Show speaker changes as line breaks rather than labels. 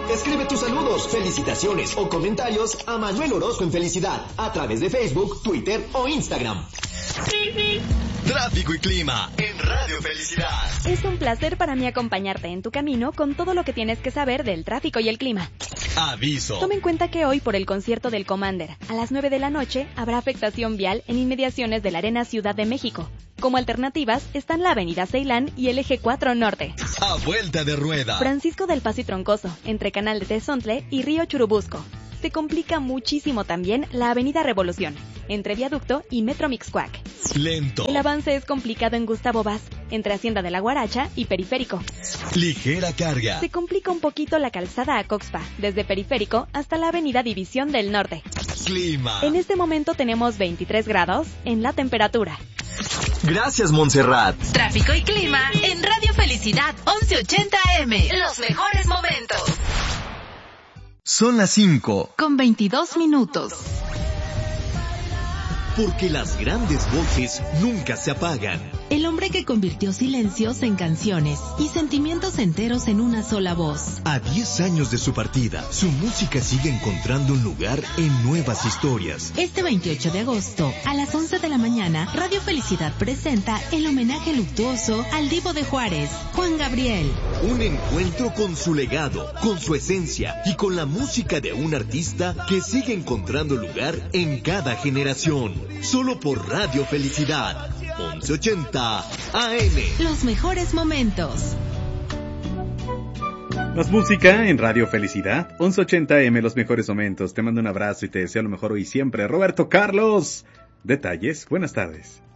Escribe tus saludos, felicitaciones o comentarios a Manuel Orozco en Felicidad a través de Facebook, Twitter o Instagram.
Tráfico y clima en Radio Felicidad.
Es un placer para mí acompañarte en tu camino con todo lo que tienes que saber del tráfico y el clima.
Aviso.
Toma en cuenta que hoy, por el concierto del Commander, a las 9 de la noche, habrá afectación vial en inmediaciones de la Arena Ciudad de México. Como alternativas están la Avenida Ceilán y el Eje 4 Norte.
A vuelta de rueda.
Francisco del Paso y Troncoso, entre Canal de Tezontle y Río Churubusco. Se complica muchísimo también la Avenida Revolución, entre Viaducto y Metro Mixcoac.
Lento.
El avance es complicado en Gustavo Vaz, entre Hacienda de la Guaracha y Periférico.
Ligera carga.
Se complica un poquito la calzada a Coxpa, desde Periférico hasta la Avenida División del Norte.
Clima.
En este momento tenemos 23 grados en la temperatura.
Gracias, Montserrat.
Tráfico y clima en Radio Felicidad 1180 AM. Los mejores momentos.
Son las 5.
Con 22 minutos.
Porque las grandes voces nunca se apagan.
El hombre que convirtió silencios en canciones y sentimientos enteros en una sola voz.
A 10 años de su partida, su música sigue encontrando un lugar en nuevas historias.
Este 28 de agosto, a las 11 de la mañana, Radio Felicidad presenta el homenaje luctuoso al Divo de Juárez, Juan Gabriel.
Un encuentro con su legado, con su esencia y con la música de un artista que sigue encontrando lugar en cada generación. Solo por Radio Felicidad 1180 AM.
Los mejores momentos.
Más música en Radio Felicidad 1180 AM, los mejores momentos. Te mando un abrazo y te deseo lo mejor hoy y siempre. Roberto Carlos. Detalles, buenas tardes.